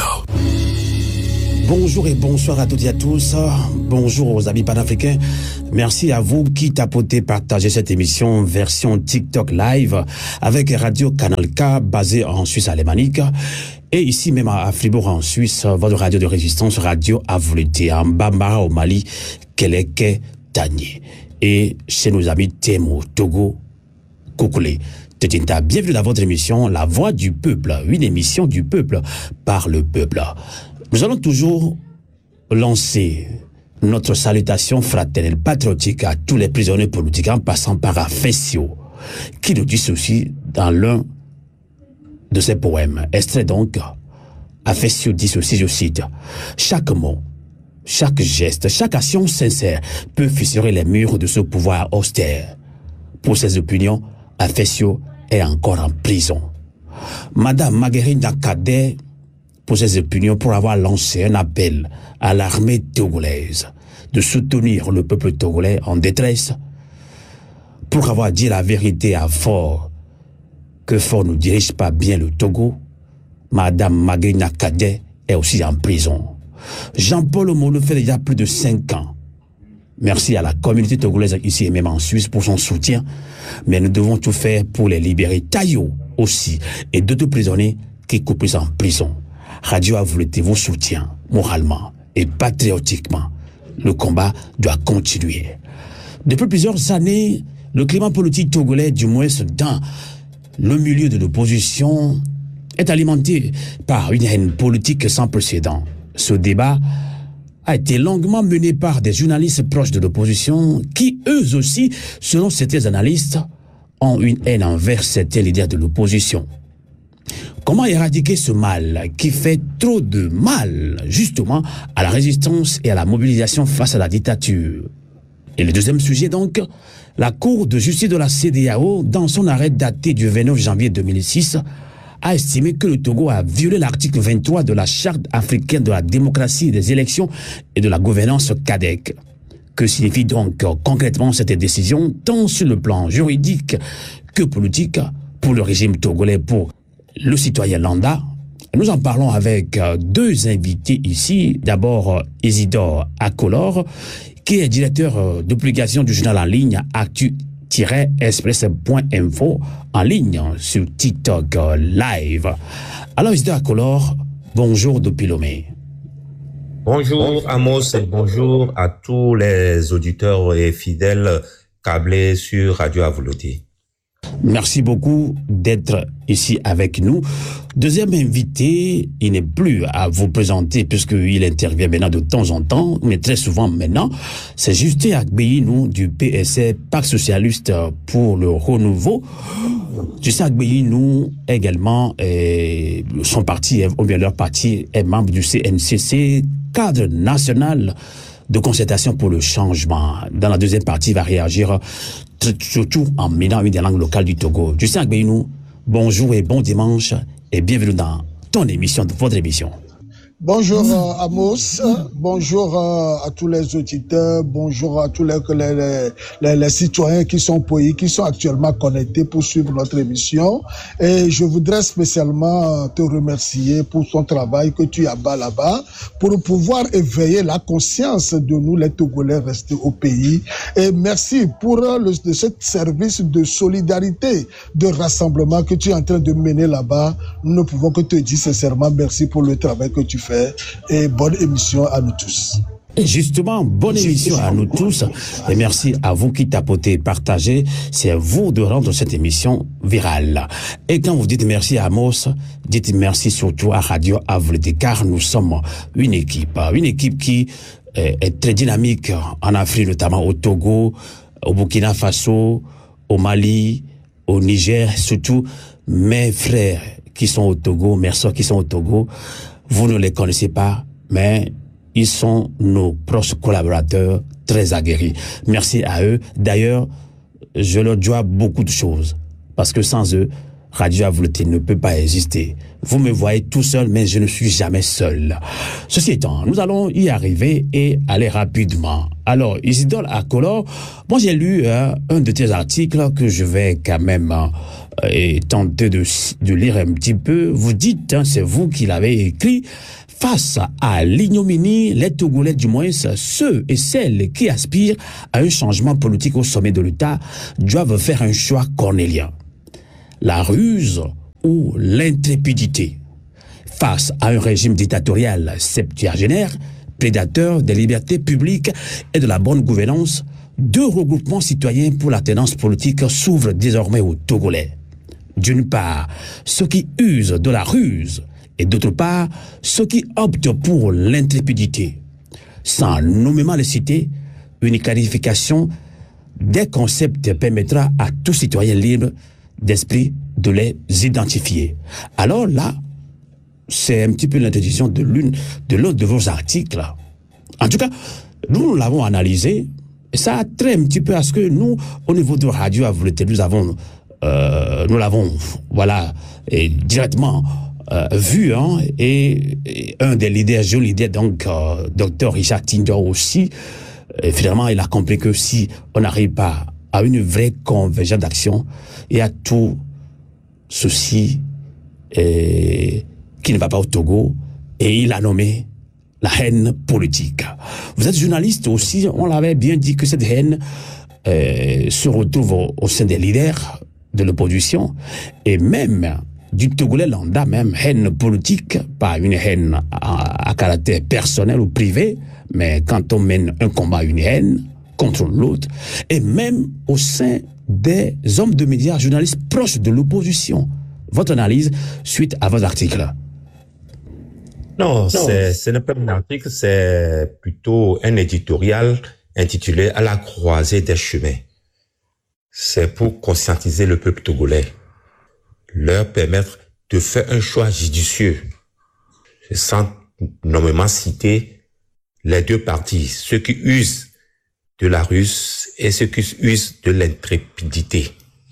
Bonjour et bonsoir à toutes et à tous. Bonjour aux amis panafricains. Merci à vous qui tapotez, partagez cette émission version TikTok Live avec Radio Canal K basée en Suisse alémanique. Et ici même à Fribourg en Suisse, votre radio de résistance, Radio Avouleté, en Bambara au Mali, Keleke, Tagné. Et chez nos amis Temo, Togo, Koukoulé. Tetinta, bienvenue dans votre émission La Voix du Peuple, une émission du peuple par le peuple. Nous allons toujours lancer notre salutation fraternelle patriotique à tous les prisonniers politiques en passant par Afessio, qui nous dit ceci dans l'un de ses poèmes. Extrait donc, Afessio dit ceci, je cite, « Chaque mot, chaque geste, chaque action sincère peut fissurer les murs de ce pouvoir austère. Pour ses opinions, Afessio est encore en prison. » Madame Marguerite Nakadé, pour ses opinions, pour avoir lancé un appel à l'armée togolaise de soutenir le peuple togolais en détresse, pour avoir dit la vérité à Fort, que Fort ne dirige pas bien le Togo, Madame Marguerite Nakadé est aussi en prison. Jean-Paul Omo le fait déjà plus de 5 ans. Merci à la communauté togolaise ici et même en Suisse pour son soutien, mais nous devons tout faire pour les libérer. Tayo aussi, et d'autres prisonniers qui coupent en prison. Radio Avouleté vous soutient moralement et patriotiquement. Le combat doit continuer. Depuis plusieurs années, le climat politique togolais, du moins dans le milieu de l'opposition, est alimenté par une haine politique sans précédent. Ce débat a été longuement mené par des journalistes proches de l'opposition qui, eux aussi, selon certains analystes, ont une haine envers certains leaders de l'opposition. Comment éradiquer ce mal qui fait trop de mal, justement, à la résistance et à la mobilisation face à la dictature? Et le deuxième sujet, donc, la Cour de justice de la CEDEAO, dans son arrêt daté du 29 janvier 2006, a estimé que le Togo a violé l'article 23 de la Charte africaine de la démocratie, des élections et de la gouvernance CADEC. Que signifie donc concrètement cette décision, tant sur le plan juridique que politique, pour le régime togolais, pour le citoyen lambda? Nous en parlons avec deux invités ici. D'abord, Isidore Akolor, qui est directeur de publication du journal en ligne actu-express.info, en ligne sur TikTok Live. Alors, Isidore Akolor, bonjour depuis Lomé. Bonjour Amos et bonjour à tous les auditeurs et fidèles câblés sur Radio Avouleté. Merci beaucoup d'être ici avec nous. Deuxième invité, il n'est plus à vous présenter puisqu'il intervient maintenant de temps en temps, mais très souvent maintenant. C'est Justin Agbeyinou du PSR, Pacte Socialiste pour le Renouveau. Justin Agbeyinou également, son parti, ou bien leur parti, est membre du CNCC, cadre national de concertation pour le changement. Dans la deuxième partie, il va réagir surtout en mêlant une des langues locales du Togo. Justin Agbeyinou, bonjour et bon dimanche et bienvenue dans ton émission, votre émission. Bonjour Amos, bonjour à tous les auditeurs, bonjour à tous les citoyens qui sont pays, qui sont actuellement connectés pour suivre notre émission. Et je voudrais spécialement te remercier pour ton travail que tu as là-bas, pour pouvoir éveiller la conscience de nous les Togolais restés au pays. Et merci pour ce service de solidarité, de rassemblement que tu es en train de mener là-bas. Nous ne pouvons que te dire sincèrement merci pour le travail que tu fais. Et bonne émission à nous tous. Et justement, bonne émission à nous tous. Et merci à vous qui tapotez, partagez. C'est à vous de rendre cette émission virale. Et quand vous dites merci à Amos, dites merci surtout à Radio Avouleté, car nous sommes une équipe qui est très dynamique en Afrique, notamment au Togo, au Burkina Faso, au Mali, au Niger, surtout mes frères qui sont au Togo, mes soeurs qui sont au Togo. Vous ne les connaissez pas, mais Ils sont nos proches collaborateurs très aguerris. Merci à eux. D'ailleurs, je leur dois beaucoup de choses. Parce que sans eux, Radio Avleté ne peut pas exister. Vous me voyez tout seul, mais je ne suis jamais seul. Ceci étant, nous allons y arriver et aller rapidement. Alors, Isidore Akolor, moi j'ai lu un de tes articles que je vais quand même tenter de lire un petit peu. Vous dites, c'est vous qui l'avez écrit, face à l'ignominie, les Togolais, du moins ceux et celles qui aspirent à un changement politique au sommet de l'État, doivent faire un choix cornélien. La ruse ou l'intrépidité face à un régime dictatorial septuagénaire, prédateur des libertés publiques et de la bonne gouvernance, deux regroupements citoyens pour la tenance politique s'ouvrent désormais aux Togolais. D'une part, ceux qui usent de la ruse et d'autre part, ceux qui optent pour l'intrépidité. Sans nommément les citer, une clarification des concepts permettra à tout citoyen libre d'esprit de les identifier. Alors là, c'est un petit peu l'introduction de l'un de vos articles. En tout cas, nous l'avons analysé, et ça a trait un petit peu à ce que nous, au niveau de Radio Avleté, nous l'avons, voilà, et directement vu, hein, et un des leaders, jeune leader, donc, Dr Richard Tindo aussi, finalement, il a compris que si on n'arrive pas à une vraie convergence d'action, il y a tout ceci qui ne va pas au Togo, et il a nommé la haine politique. Vous êtes journaliste aussi, on l'avait bien dit que cette haine se retrouve au sein des leaders de l'opposition, et même du Togolais lambda, même haine politique, pas une haine à caractère personnel ou privé, mais quand on mène un combat, une haine contre l'autre, et même au sein des hommes de médias, journalistes proches de l'opposition. Votre analyse suite à vos articles? Non, ce n'est pas un article, c'est plutôt un éditorial intitulé « À la croisée des chemins ». C'est pour conscientiser le peuple togolais, leur permettre de faire un choix judicieux, sans nommément citer les deux parties, ceux qui usent de la ruse et ceux qui usent de l'intrépidité.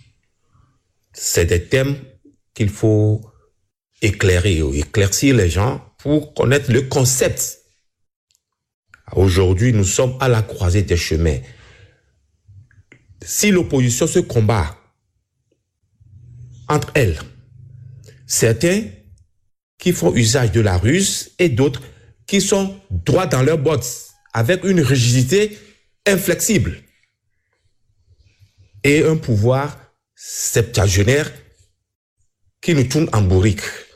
C'est des thèmes qu'il faut éclairer ou éclaircir les gens pour connaître le concept. Aujourd'hui, nous sommes à la croisée des chemins. Si l'opposition se combat entre elles, certains qui font usage de la ruse et d'autres qui sont droits dans leurs bottes, avec une rigidité inflexible et un pouvoir septuagénaire qui nous tourne en bourrique.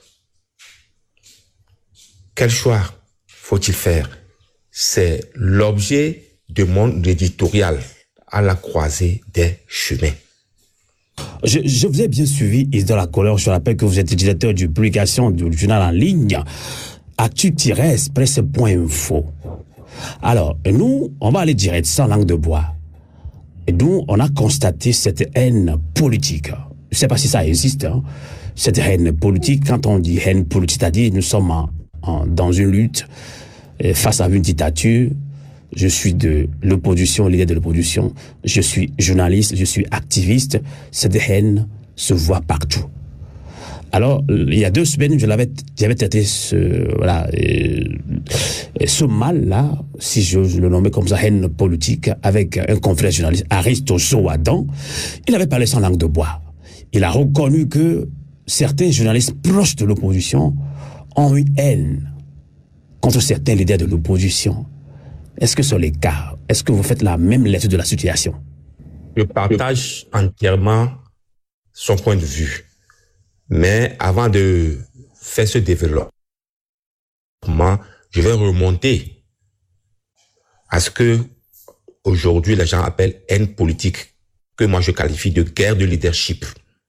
Quel choix faut-il faire? C'est l'objet de mon éditorial, à la croisée des chemins. Je vous ai bien suivi, Isidore Akolor. Je rappelle que vous êtes directeur de publication du journal en ligne actu-express.info. Alors, nous, on va aller direct, sans langue de bois. Et nous, on a constaté cette haine politique. Je ne sais pas si ça existe, hein. Cette haine politique, quand on dit haine politique, c'est-à-dire nous sommes dans une lutte face à une dictature. Je suis de l'opposition, leader de l'opposition. Je suis journaliste, je suis activiste. Cette haine se voit partout. Alors, il y a 2 semaines, j'avais traité ce mal-là, si je le nommais comme ça, haine politique, avec un confrère journaliste, Aristo Soadan. Il avait parlé sans langue de bois. Il a reconnu que certains journalistes proches de l'opposition ont eu haine contre certains leaders de l'opposition. Est-ce que c'est le cas? Est-ce que vous faites la même lecture de la situation? Je partage entièrement son point de vue. Mais avant de faire ce développement, je vais remonter à ce que aujourd'hui les gens appellent haine politique, que moi je qualifie de guerre de leadership.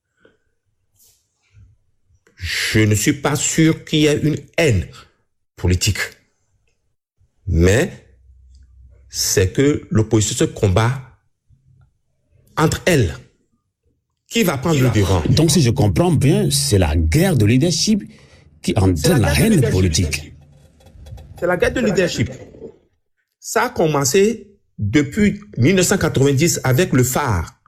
Je ne suis pas sûr qu'il y ait une haine politique, mais c'est que l'opposition se combat entre elles. Qui va prendre le devant? Donc, si je comprends bien, c'est la guerre de leadership qui entraîne la haine politique. C'est la guerre de leadership. ça a commencé depuis 1990 avec le phare.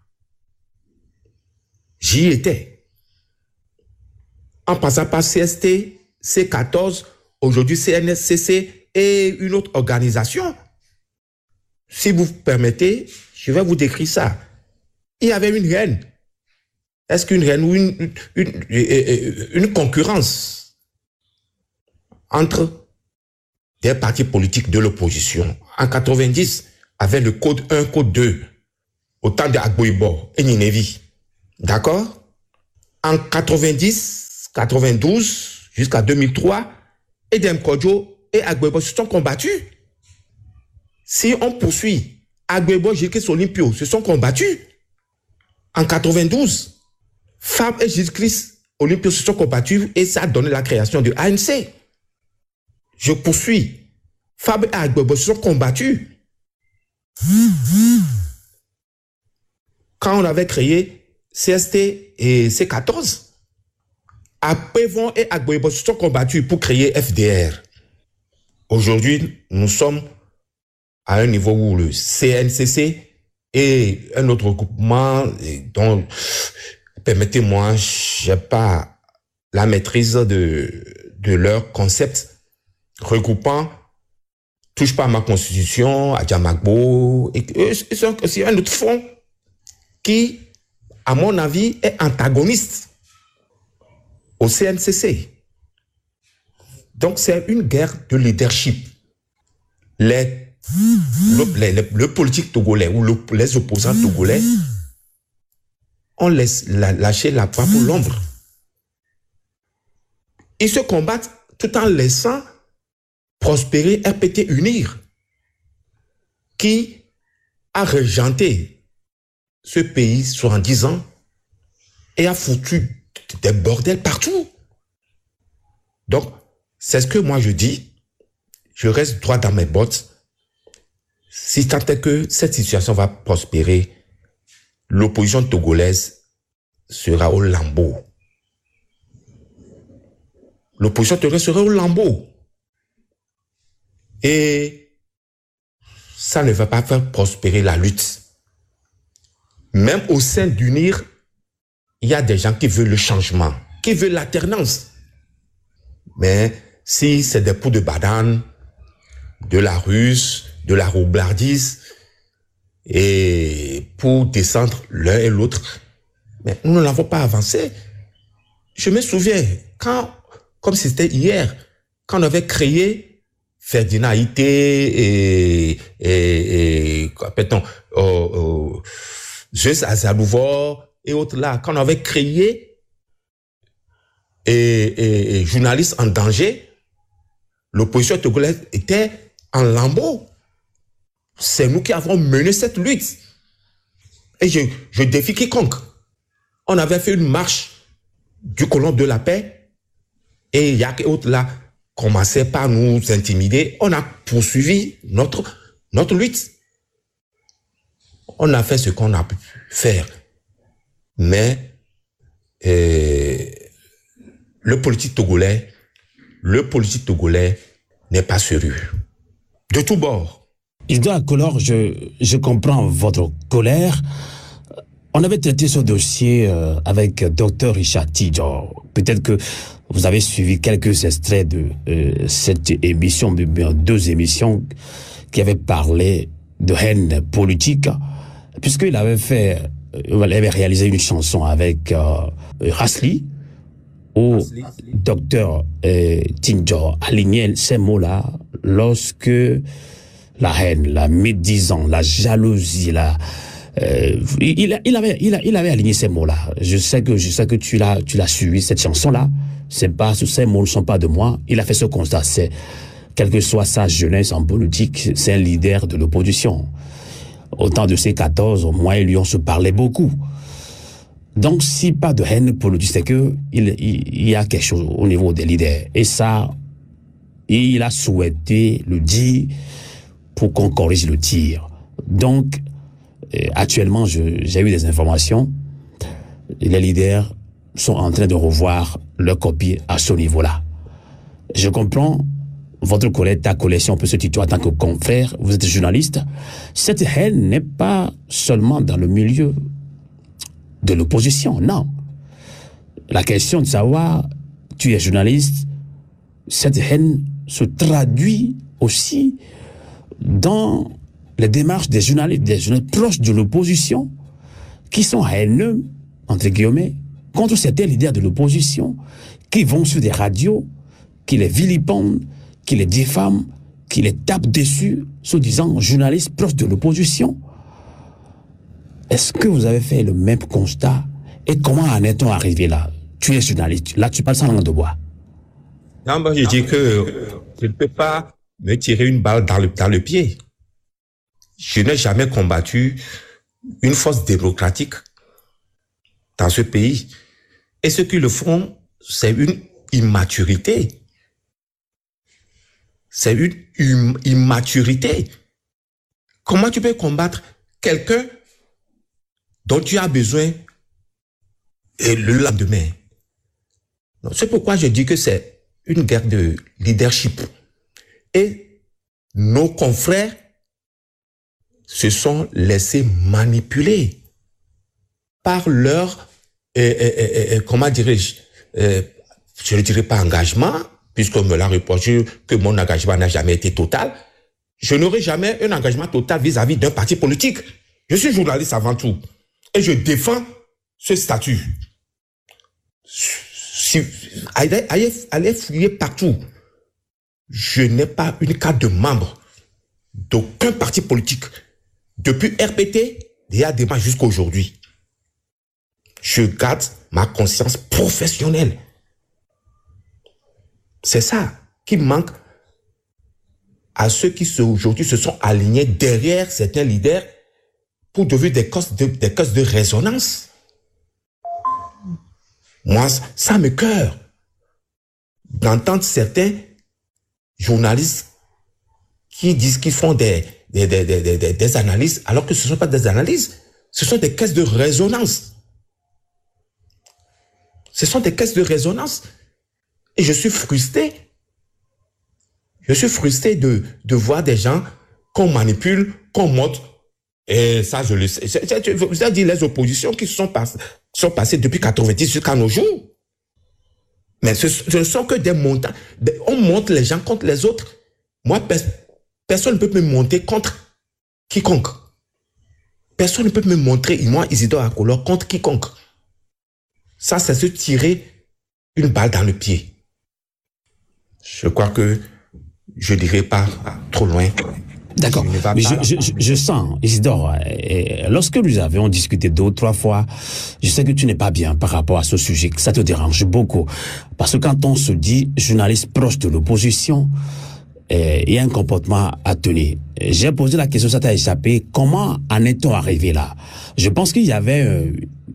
J'y étais. En passant par CST, C14, aujourd'hui CNSCC et une autre organisation. Si vous permettez, je vais vous décrire ça. Il y avait une reine. Est-ce qu'une reine ou une concurrence entre des partis politiques de l'opposition en 90 avec le code 1, code 2 au temps de Agboibo et Ninevi. D'accord? En 90, 92 jusqu'à 2003, Edem Kodjo et Agboibo se sont combattus. Si on poursuit, Agboibo, Jésus-Christ Olympio se sont combattus. En 92, Fab et Jésus-Christ Olympio se sont combattus et ça a donné la création de ANC. Je poursuis. Fab et Agboibo se sont combattus. Quand on avait créé CST et C14, Apevon et Agboibo se sont combattus pour créer FDR. Aujourd'hui, nous sommes à un niveau où le CNCC et un autre regroupement dont, permettez-moi, je n'ai pas la maîtrise de leur concept regroupant touche pas à ma constitution, à Djamagbo, et c'est un autre front qui, à mon avis, est antagoniste au CNCC. Donc, c'est une guerre de leadership. Le politique togolais ou les opposants togolais ont lâché la proie pour l'ombre. Ils se combattent tout en laissant prospérer RPT Unir, qui a régenté ce pays sur 10 ans et a foutu des bordels partout. Donc, c'est ce que moi je dis. Je reste droit dans mes bottes. Si tant est que cette situation va prospérer, l'opposition togolaise sera au lambeau. L'opposition togolaise sera au lambeau. Et ça ne va pas faire prospérer la lutte. Même au sein d'UNIR, il y a des gens qui veulent le changement, qui veulent l'alternance. Mais si c'est des poux de badane, de la russe, de la roublardise, et pour descendre l'un et l'autre, mais nous n'avons pas avancé. Je me souviens, comme c'était hier, quand on avait créé Ferdinand Haïté et Zeus Azalouvo et autres là, quand on avait créé et journalistes en danger, l'opposition togolaise était en lambeaux. C'est nous qui avons mené cette lutte. Et je défie quiconque. On avait fait une marche du colon de la paix et il y a que autres là commençaient par nous intimider. On a poursuivi notre lutte. On a fait ce qu'on a pu faire. Mais le politique togolais n'est pas sérieux. De tous bords. Isidore Akolor, je comprends votre colère. On avait traité ce dossier avec Dr Richard Tidjor. Peut-être que vous avez suivi quelques extraits de cette émission, 2 émissions qui avaient parlé de haine politique, puisqu'il avait réalisé une chanson avec Rasli, où Dr Tidjor alignait ces mots-là lorsque la haine, la médisance, la jalousie, il avait aligné ces mots-là. Je sais que tu l'as suivi, cette chanson-là. Ces mots ne sont pas de moi. Il a fait ce constat. Quelle que soit sa jeunesse en politique, c'est un leader de l'opposition. Au temps de C14, moi et lui, on se parlait beaucoup. Donc, si pas de haine politique, c'est que il y a quelque chose au niveau des leaders. Et ça, il a souhaité le dire pour qu'on corrige le tir. Donc, actuellement, j'ai eu des informations. Les leaders sont en train de revoir leur copie à ce niveau-là. Je comprends votre collègue, ta collègue, si on peut se tutoyer en tant que confrère, vous êtes journaliste, cette haine n'est pas seulement dans le milieu de l'opposition, non. La question de savoir, tu es journaliste, cette haine se traduit aussi dans les démarches des journalistes proches de l'opposition qui sont haineux, entre guillemets, contre certains leaders de l'opposition qui vont sur des radios, qui les vilipendent, qui les diffament, qui les tapent dessus, soi-disant journalistes proches de l'opposition. Est-ce que vous avez fait le même constat? Et comment en est-on arrivé là? Tu es journaliste, là tu parles sans langue de bois. Non, moi je dis que je ne peux pas me tirer une balle dans le pied. Je n'ai jamais combattu une force démocratique dans ce pays. Et ceux qui le font, c'est une immaturité. C'est une immaturité. Comment tu peux combattre quelqu'un dont tu as besoin le lendemain? C'est pourquoi je dis que c'est une guerre de leadership. Et nos confrères se sont laissés manipuler par leur, comment dirais-je, je ne dirais pas engagement, puisqu'on me l'a reproché que mon engagement n'a jamais été total. Je n'aurai jamais un engagement total vis-à-vis d'un parti politique. Je suis journaliste avant tout. Et je défends ce statut. Allez fouiller partout. Je n'ai pas une carte de membre d'aucun parti politique. Depuis RPT, il y a des matchs jusqu'à aujourd'hui. Je garde ma conscience professionnelle. C'est ça qui manque à ceux qui aujourd'hui se sont alignés derrière certains leaders pour devenir des causes de résonance. Moi, ça me cœur d'entendre certains journalistes qui disent qu'ils font des analyses, alors que ce ne sont pas des analyses, ce sont des caisses de résonance. Ce sont des caisses de résonance. Et je suis frustré. Je suis frustré de voir des gens qu'on manipule, qu'on monte. Et ça, je le sais. Vous avez dit les oppositions qui sont passées depuis 90 jusqu'à nos jours. Mais ce ne sont que des montants. On monte les gens contre les autres. Moi, personne ne peut me monter contre quiconque. Personne ne peut me montrer, moi, Isidore Akolor, contre quiconque. Ça, c'est se tirer une balle dans le pied. Je crois que je ne dirai pas trop loin. D'accord. Mais je sens, Isidore, lorsque nous avions discuté 2 ou 3 fois, je sais que tu n'es pas bien par rapport à ce sujet, que ça te dérange beaucoup. Parce que quand on se dit journaliste proche de l'opposition, il y a un comportement à tenir. J'ai posé la question, ça t'a échappé. Comment en est-on arrivé là? Je pense qu'il y avait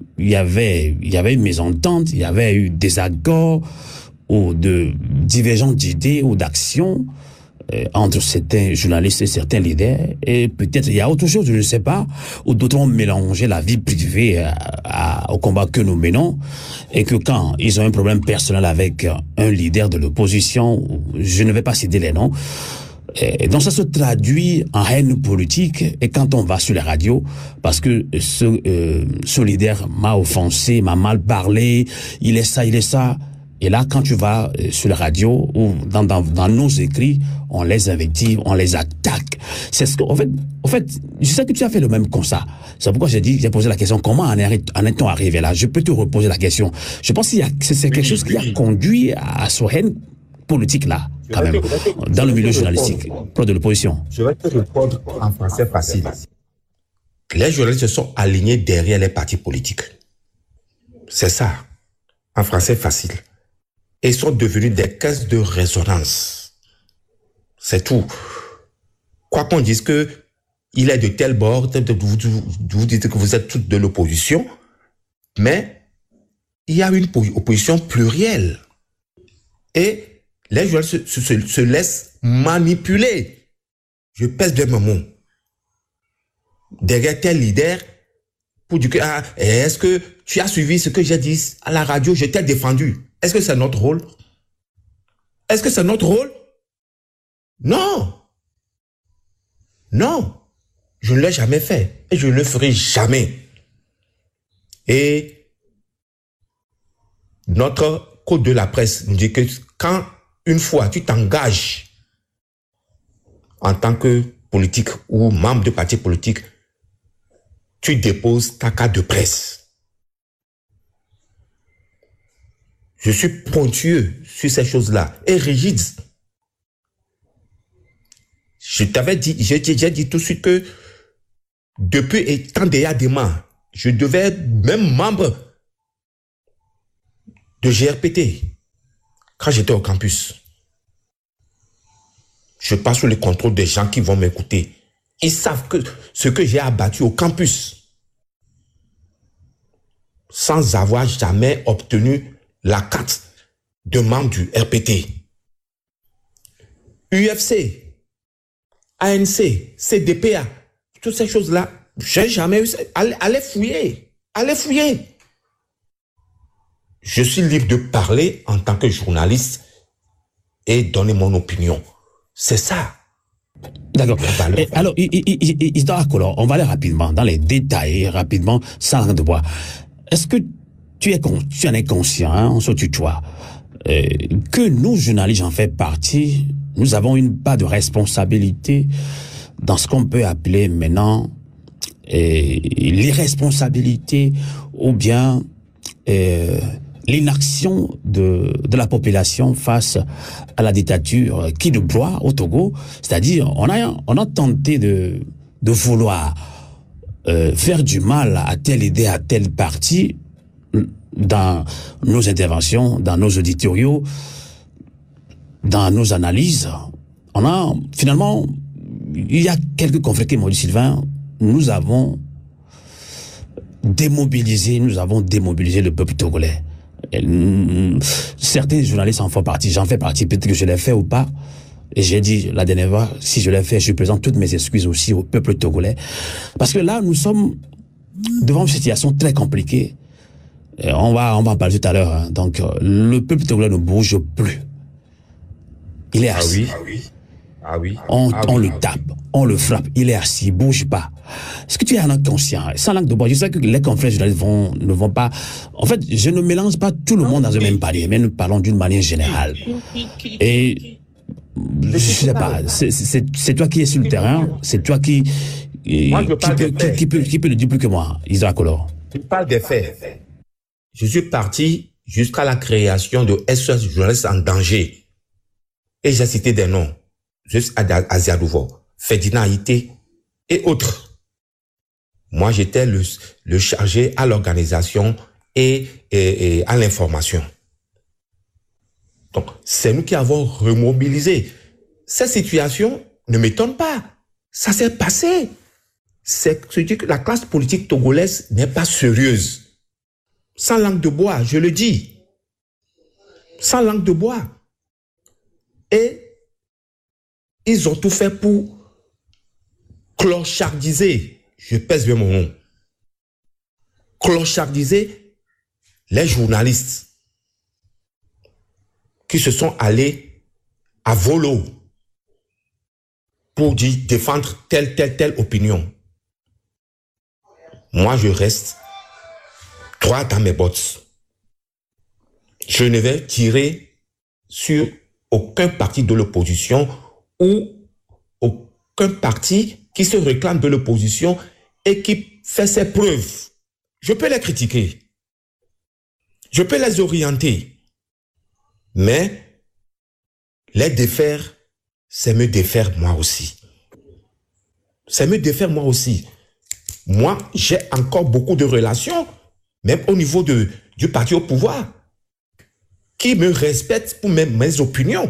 une mésentente, il y avait eu des accords ou de divergences d'idées ou d'actions entre certains journalistes et certains leaders, et peut-être il y a autre chose, je ne sais pas, où d'autres ont mélangé la vie privée au combat que nous menons, et que quand ils ont un problème personnel avec un leader de l'opposition, je ne vais pas citer les noms, et donc ça se traduit en haine politique, et quand on va sur les radios, parce que ce leader m'a offensé, m'a mal parlé, il est ça, et là, quand tu vas sur la radio ou dans nos écrits, on les invective, on les attaque. C'est ce que, en fait, je sais que tu as fait le même constat. C'est pourquoi j'ai posé la question, comment en est-on arrivé là? Je peux te reposer la question. Je pense que c'est quelque chose qui a conduit à ce haine politique là, quand même, dans le milieu journalistique, pro de l'opposition. Je vais te répondre en français facile. Les journalistes se sont alignés derrière les partis politiques. C'est ça, en français facile. Et ils sont devenus des caisses de résonance. C'est tout. Quoi qu'on dise que il est de tel bord, vous dites que vous êtes toutes de l'opposition, mais il y a une opposition plurielle. Et les joueurs se laissent manipuler. Je pèse bien mon mot. Derrière tel leader, pour dire que, est-ce que tu as suivi ce que j'ai dit à la radio, je t'ai défendu. Est-ce que c'est notre rôle? Est-ce que c'est notre rôle? Non. Non. Je ne l'ai jamais fait. Et je ne le ferai jamais. Et notre code de la presse nous dit que quand une fois tu t'engages en tant que politique ou membre de parti politique, tu déposes ta carte de presse. Je suis pointueux sur ces choses-là et rigide. Je t'avais dit, j'ai dit tout de suite que depuis étant déjà des mains, je devais être même membre de GRPT quand j'étais au campus. Je passe sous le contrôle des gens qui vont m'écouter. Ils savent que ce que j'ai abattu au campus, sans avoir jamais obtenu la carte de membre du RPT. UFC, ANC, CDPA, toutes ces choses-là, j'ai jamais eu. Allez fouiller. Allez fouiller. Je suis libre de parler en tant que journaliste et donner mon opinion. C'est ça. D'accord. Alors, on va aller rapidement dans les détails, rapidement, sans langue de bois. Est-ce que tu en es conscient, hein, on se tutoie, que nous, journalistes, j'en fais partie, nous avons une part de responsabilité dans ce qu'on peut appeler maintenant l'irresponsabilité ou bien l'inaction de la population face à la dictature qui nous broie au Togo. C'est-à-dire, on a tenté de vouloir faire du mal à telle idée, à tel parti dans nos interventions, dans nos éditoriaux, dans nos analyses. On a, finalement, il y a quelques conflits qui m'ont dit, Sylvain, nous avons démobilisé le peuple togolais. Certains journalistes en font partie, j'en fais partie, peut-être que je l'ai fait ou pas. Et j'ai dit la dernière fois, si je l'ai fait, je présente toutes mes excuses aussi au peuple togolais. Parce que là, nous sommes devant une situation très compliquée. Et on va en parler tout à l'heure. Hein. Donc, le peuple togolais ne bouge plus. Il est assis. Ah oui. On le tape, on le frappe, il est assis, il bouge pas. Est-ce que tu es un conscient? Sans langue de bois, je sais que les confrères journalistes ne vont pas... En fait, je ne mélange pas tout le monde dans un même panier, mais nous parlons d'une manière générale. Et je sais pas, c'est toi qui es sur le terrain, c'est toi qui peut le dire plus que moi, Isaac Olor. Je parle des faits. Je suis parti jusqu'à la création de SOS Journalistes en danger. Et j'ai cité des noms. Juste Aziadouvo, Ferdinand Haïté et autres. Moi, j'étais le chargé à l'organisation et à l'information. Donc, c'est nous qui avons remobilisé. Cette situation ne m'étonne pas. Ça s'est passé. C'est que la classe politique togolaise n'est pas sérieuse. Sans langue de bois, je le dis. Sans langue de bois. Et ils ont tout fait pour clochardiser, je pèse bien mon nom, clochardiser les journalistes qui se sont allés à volo pour défendre telle opinion. Moi, je reste droit dans mes bottes. Je ne vais tirer sur aucun parti de l'opposition ou aucun parti qui se réclame de l'opposition et qui fait ses preuves. Je peux les critiquer. Je peux les orienter. Mais les défaire, c'est me défaire moi aussi. C'est me défaire moi aussi. Moi, j'ai encore beaucoup de relations, même au niveau du parti au pouvoir, qui me respectent pour mes opinions.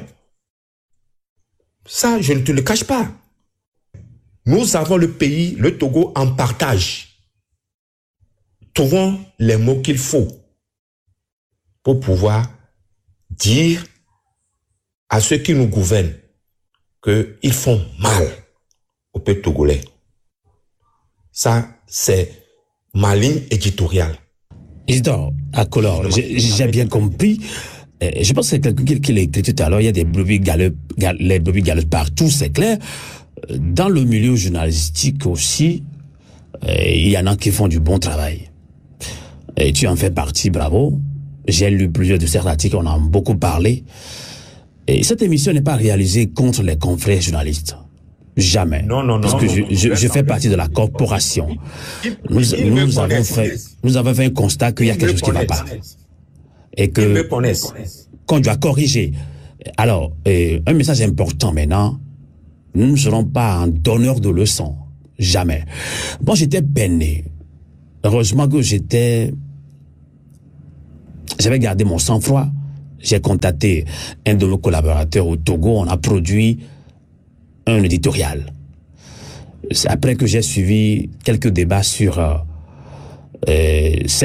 Ça, je ne te le cache pas. Nous avons le pays, le Togo, en partage. Trouvons les mots qu'il faut pour pouvoir dire à ceux qui nous gouvernent qu'ils font mal au peuple togolais. Ça, c'est ma ligne éditoriale. Isidore Akolor, j'ai bien compris. Je pense que c'est quelqu'un qui l'a écrit tout à l'heure, il y a des brebis galeuses, les brebis galeuses partout, c'est clair. Dans le milieu journalistique aussi, il y en a qui font du bon travail. Et tu en fais partie, bravo. J'ai lu plusieurs de ces articles, on en a beaucoup parlé. Et cette émission n'est pas réalisée contre les confrères journalistes. Jamais. Non. Parce que je fais partie de la corporation. Nous avons fait un constat qu'il y a quelque chose qui ne va pas. Et que qu'on doit corriger. Alors, un message important maintenant, nous ne serons pas en donneur de leçons. Jamais. Bon, j'étais peiné. Heureusement que j'avais gardé mon sang-froid. J'ai contacté un de nos collaborateurs au Togo. On a produit un éditorial. C'est après que j'ai suivi quelques débats sur